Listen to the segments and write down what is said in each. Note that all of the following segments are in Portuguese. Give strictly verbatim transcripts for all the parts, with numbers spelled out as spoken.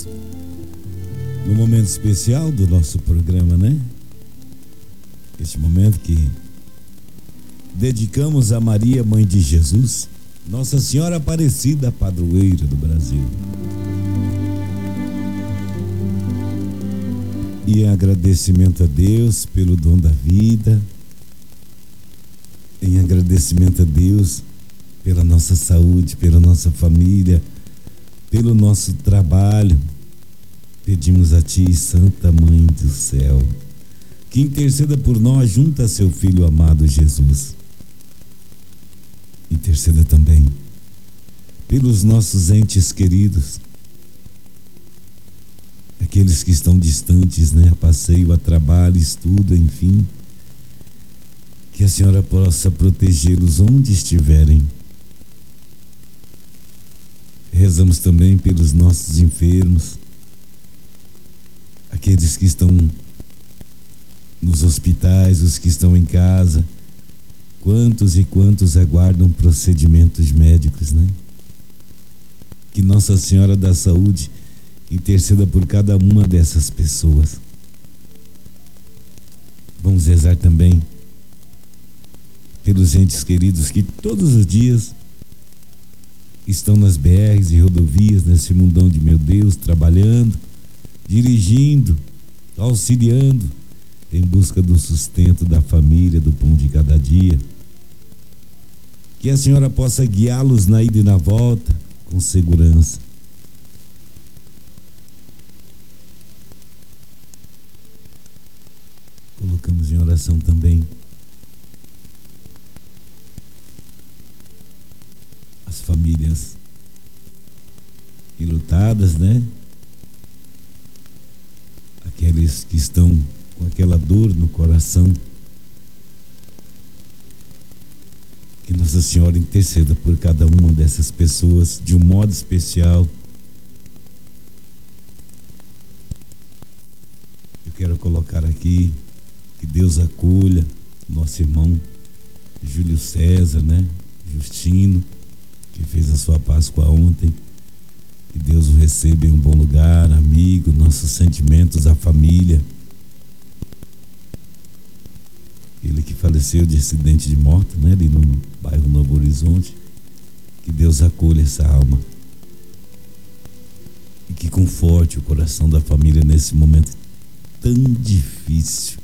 estamos no momento especial do nosso programa, né? Este momento que dedicamos a Maria, Mãe de Jesus, Nossa Senhora Aparecida, padroeira do Brasil. E em agradecimento a Deus pelo dom da vida, em agradecimento a Deus pela nossa saúde, pela nossa família, pelo nosso trabalho, pedimos a Ti, Santa Mãe do Céu, que interceda por nós junto a Seu Filho amado Jesus. Interceda também pelos nossos entes queridos, aqueles que estão distantes, né? A passeio, a trabalho, estudo, enfim. Que a Senhora possa protegê-los onde estiverem. Rezamos também pelos nossos enfermos, aqueles que estão nos hospitais, os que estão em casa. Quantos e quantos aguardam procedimentos médicos, né? Que Nossa Senhora da Saúde interceda por cada uma dessas pessoas. Vamos rezar também pelos entes queridos que todos os dias estão nas B Rs e rodovias, nesse mundão de meu Deus, trabalhando, dirigindo, auxiliando em busca do sustento da família, do pão de cada dia. Que a Senhora possa guiá-los na ida e na volta com segurança. Colocamos em oração também as famílias enlutadas, né? Aqueles que estão com aquela dor no coração. Que Nossa Senhora interceda por cada uma dessas pessoas de um modo especial. Eu quero colocar aqui que Deus acolha nosso irmão Júlio César, né? Justino, que fez a sua Páscoa ontem. Que Deus o receba em um bom lugar, amigo, nossos sentimentos à família. Ele que faleceu de acidente de moto, né? Ali no bairro Novo Horizonte. Que Deus acolha essa alma. E que conforte o coração da família nesse momento tão difícil.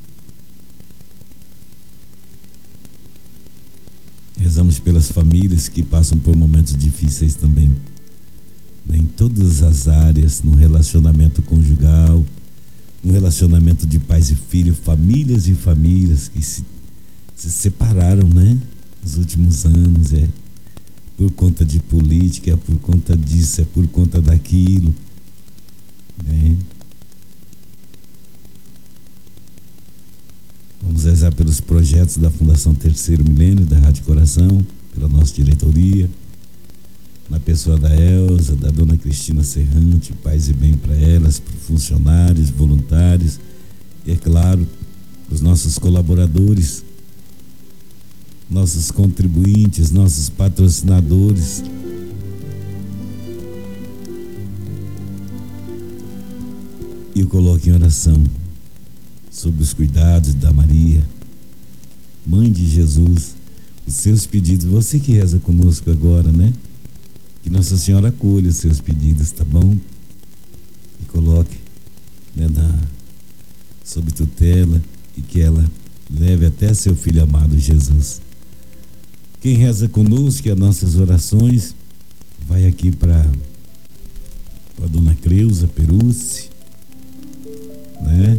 Rezamos pelas famílias que passam por momentos difíceis também, em todas as áreas, no relacionamento conjugal, no relacionamento de pais e filhos, famílias e famílias que se, se separaram, né? Nos últimos anos, é por conta de política, é por conta disso, é por conta daquilo, né? Vamos rezar pelos projetos da Fundação Terceiro Milênio, da Rádio Coração, pela nossa diretoria, na pessoa da Elza, da dona Cristina Serrante, paz e bem para elas, para funcionários, voluntários e, é claro, os nossos colaboradores, nossos contribuintes, nossos patrocinadores. E eu coloco em oração sobre os cuidados da Maria, Mãe de Jesus, os seus pedidos. Você que reza conosco agora, né? Que Nossa Senhora acolha os seus pedidos, tá bom? E coloque, né, na, sob tutela, e que ela leve até seu Filho amado Jesus. Quem reza conosco e as nossas orações vai aqui para a dona Creuza Perucci, né?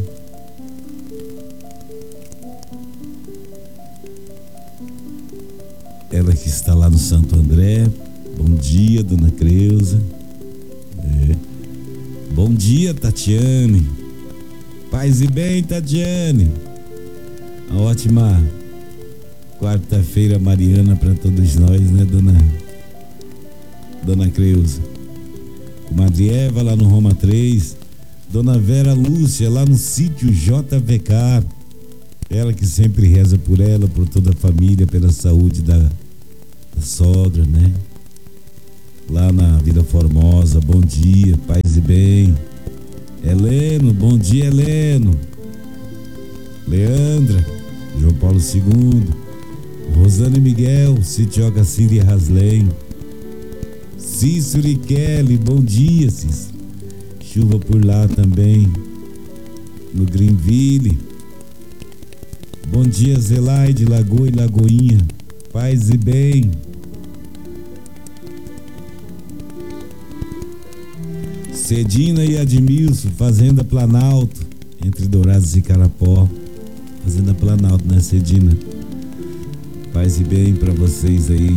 Ela que está lá no Santo André. Bom dia, dona Creuza. É. Bom dia, Tatiane. Paz e bem, Tatiane. Uma ótima quarta-feira mariana para todos nós, né, dona Dona Creuza. Comadre Eva lá no Roma três. Dona Vera Lúcia lá no sítio J V K. Ela que sempre reza por ela, por toda a família, pela saúde da, da sogra, né? lá na Vila Formosa. Bom dia, paz e bem. Heleno, bom dia, Heleno. Leandra, João Paulo segundo. Rosana e Miguel, Sitioca, Síria, Haslem. Cícero e Kelly, bom dia, Cícero. Chuva por lá também, no Greenville. Bom dia, Zelaide, Lagoa e Lagoinha. Paz e bem. Cedina e Admilson, Fazenda Planalto, entre Dourados e Carapó. Fazenda Planalto, né, Cedina? Paz e bem pra vocês aí.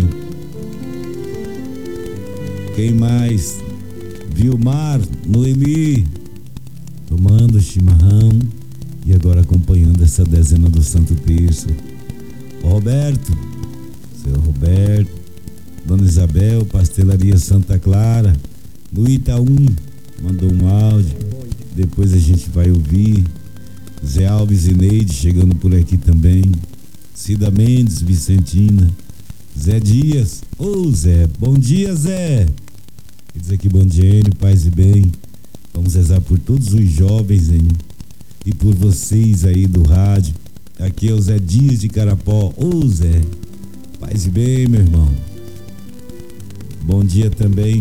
Quem mais? Vilmar, Noeli, tomando chimarrão e agora acompanhando essa dezena do Santo Terço. Roberto, seu Roberto, Dona Isabel, Pastelaria Santa Clara, no Itaú, mandou um áudio, depois a gente vai ouvir. Zé Alves e Neide chegando por aqui também. Cida Mendes, Vicentina, Zé Dias, ô oh, Zé, bom dia, Zé. Diz aqui, bom dia, Enio, paz e bem. Vamos rezar por todos os jovens, Enio, e por vocês aí do rádio. Aqui é o Zé Dias de Carapó. Ô oh, Zé, paz e bem, meu irmão. Bom dia também.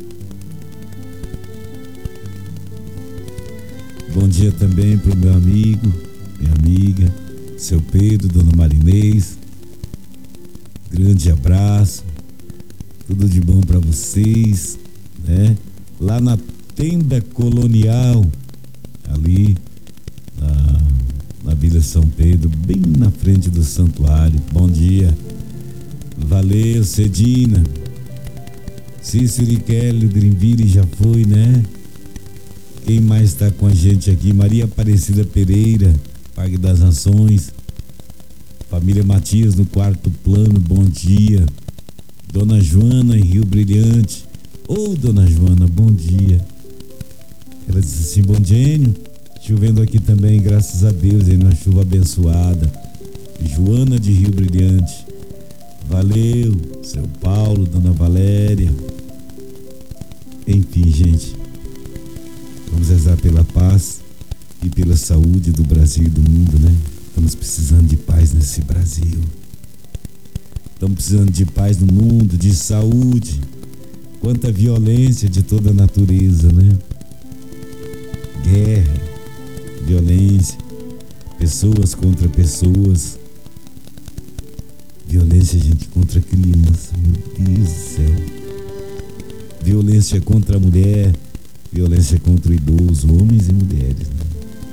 Bom dia também pro meu amigo, minha amiga, seu Pedro, Dona Marinês. Grande abraço. Tudo de bom para vocês, né? Lá na Tenda Colonial, ali na, na Vila São Pedro, bem na frente do santuário. Bom dia. Valeu, Cedina. Cícero e Kelly, o Greenville já foi, né? Quem mais está com a gente aqui? Maria Aparecida Pereira, Parque das Nações. Família Matias no quarto plano, bom dia. Dona Joana em Rio Brilhante. Ô, Dona Joana, bom dia. Ela disse assim, bom dia, Enio. Chovendo aqui também, graças a Deus, em uma chuva abençoada. Joana de Rio Brilhante. Valeu, seu Paulo, Dona Valéria. Enfim, gente, vamos rezar pela paz e pela saúde do Brasil e do mundo, né? Estamos precisando de paz nesse Brasil. Estamos precisando de paz no mundo, de saúde. Quanta violência de toda a natureza, né? Guerra, violência, pessoas contra pessoas. Violência, gente, contra criança, meu Deus do céu. Violência contra a mulher, violência contra o idoso, homens e mulheres, né?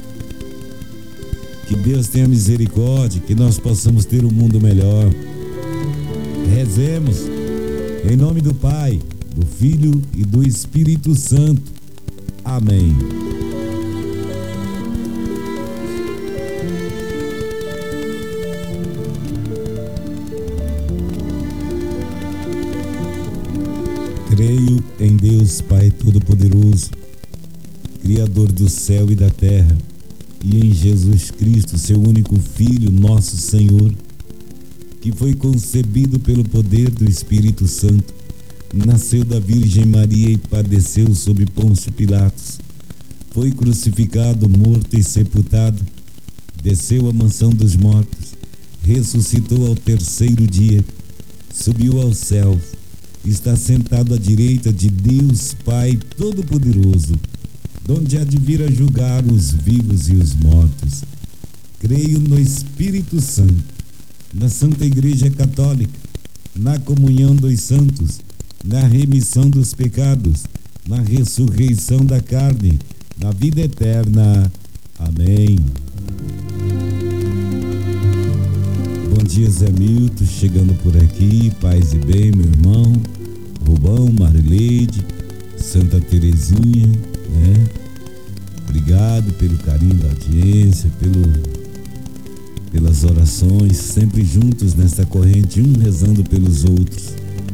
Que Deus tenha misericórdia, que nós possamos ter um mundo melhor. Rezemos em nome do Pai, do Filho e do Espírito Santo. Amém. Creio em Deus Pai Todo-Poderoso, Criador do céu e da terra, e em Jesus Cristo, seu único Filho, nosso Senhor, que foi concebido pelo poder do Espírito Santo, nasceu da Virgem Maria e padeceu sob Pôncio Pilatos, foi crucificado, morto e sepultado, desceu à mansão dos mortos, ressuscitou ao terceiro dia, subiu aos céus, está sentado à direita de Deus Pai Todo-Poderoso, donde há de vir a julgar os vivos e os mortos. Creio no Espírito Santo, na Santa Igreja Católica, na comunhão dos santos, na remissão dos pecados, na ressurreição da carne, na vida eterna. Amém. Bom dia, Zé Milton, chegando por aqui, paz e bem, meu irmão. Rubão, Marileide, Santa Terezinha, né? Obrigado pelo carinho da audiência, pelo, pelas orações, sempre juntos nesta corrente, um rezando pelos outros.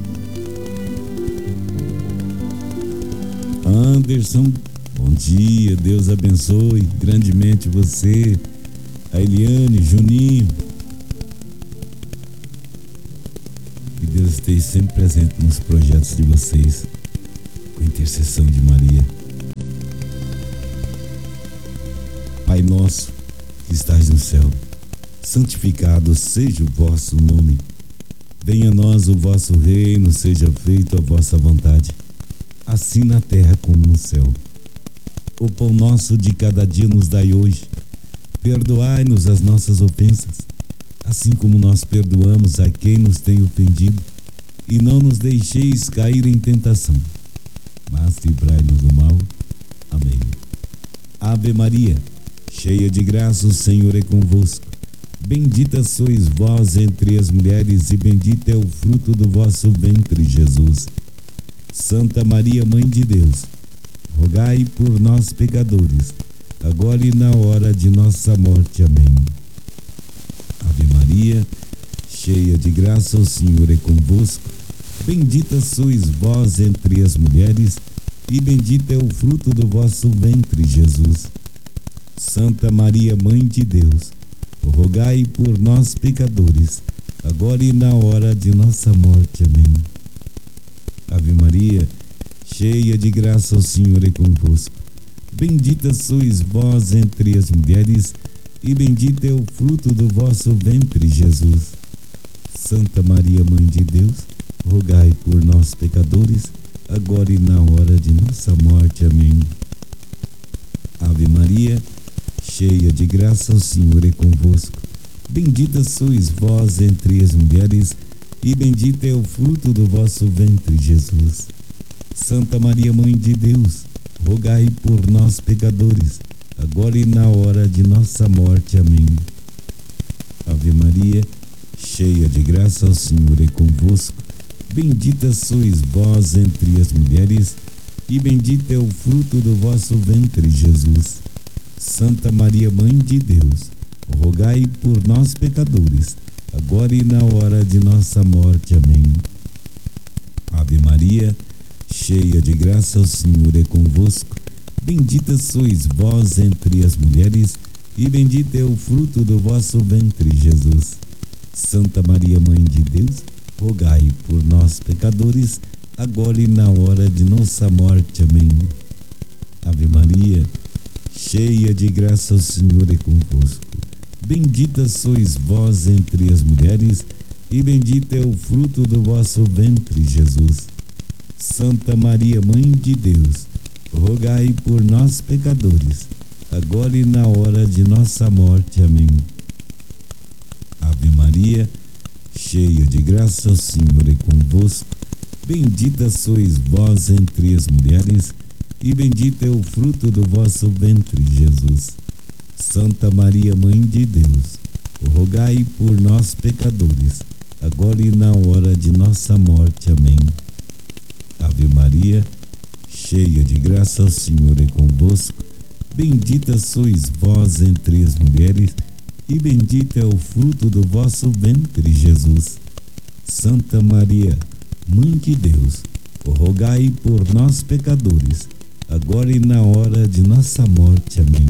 Anderson, bom dia, Deus abençoe grandemente você. A Eliane, Juninho, que Deus esteja sempre presente nos projetos de vocês, com a intercessão de Maria. Pai nosso que estás no céu, santificado seja o vosso nome. Venha a nós o vosso reino, seja feita a vossa vontade, assim na terra como no céu. O pão nosso de cada dia nos dai hoje. Perdoai-nos as nossas ofensas, assim como nós perdoamos a quem nos tem ofendido. E não nos deixeis cair em tentação, mas livrai-nos do mal. Amém. Ave Maria, cheia de graça, o Senhor é convosco. Bendita sois vós entre as mulheres, e bendito é o fruto do vosso ventre, Jesus. Santa Maria, Mãe de Deus, rogai por nós, pecadores, agora e na hora de nossa morte. Amém. Ave Maria, cheia de graça, o Senhor é convosco. Bendita sois vós entre as mulheres, e bendito é o fruto do vosso ventre, Jesus. Santa Maria, Mãe de Deus, rogai por nós, pecadores, agora e na hora de nossa morte. Amém. Ave Maria, cheia de graça, o Senhor é convosco. Bendita sois vós entre as mulheres, e bendito é o fruto do vosso ventre, Jesus. Santa Maria, Mãe de Deus, rogai por nós, pecadores, agora e na hora de nossa morte. Amém. Ave Maria, cheia de graça, o Senhor é convosco. Bendita sois vós entre as mulheres, e bendito é o fruto do vosso ventre, Jesus. Santa Maria, Mãe de Deus, rogai por nós, pecadores, agora e na hora de nossa morte. Amém. Ave Maria, cheia de graça, o Senhor é convosco. Bendita sois vós entre as mulheres, e bendito é o fruto do vosso ventre, Jesus. Santa Maria, Mãe de Deus, rogai por nós, pecadores, agora e na hora de nossa morte. Amém. Ave Maria, cheia de graça, o Senhor é convosco. Bendita sois vós entre as mulheres, e bendito é o fruto do vosso ventre, Jesus. Santa Maria, Mãe de Deus, rogai por nós, pecadores, agora e na hora de nossa morte. Amém. Ave Maria, cheia de graça, o Senhor é convosco. Bendita sois vós entre as mulheres, e bendito é o fruto do vosso ventre, Jesus. Santa Maria, Mãe de Deus, rogai por nós, pecadores, agora e na hora de nossa morte. Amém. Ave Maria, cheia de graça, o Senhor é convosco. Bendita sois vós entre as mulheres, e bendito é o fruto do vosso ventre, Jesus. Santa Maria, Mãe de Deus, rogai por nós, pecadores, agora e na hora de nossa morte. Amém. Ave Maria, cheia de graça, o Senhor é convosco. Bendita sois vós entre as mulheres, e bendito é o fruto do vosso ventre, Jesus. Santa Maria, Mãe de Deus, rogai por nós, pecadores, agora e na hora de nossa morte. Amém.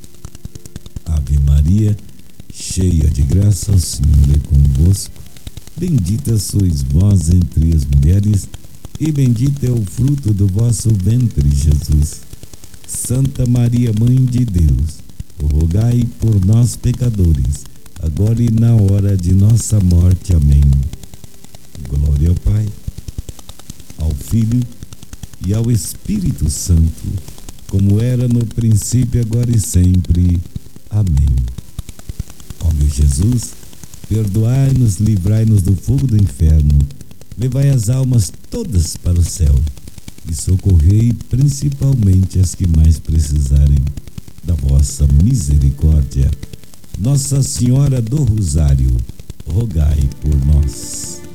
Ave Maria, cheia de graça, o Senhor é convosco. Bendita sois vós entre as mulheres, e bendito é o fruto do vosso ventre, Jesus. Santa Maria, Mãe de Deus, rogai por nós, pecadores, agora e na hora de nossa morte. Amém. Glória ao Pai, ao Filho e ao Espírito Santo, como era no princípio, agora e sempre. Amém. Ó meu Jesus, perdoai-nos, livrai-nos do fogo do inferno, levai as almas todas para o céu e socorrei principalmente as que mais precisarem da vossa misericórdia. Nossa Senhora do Rosário, rogai por nós.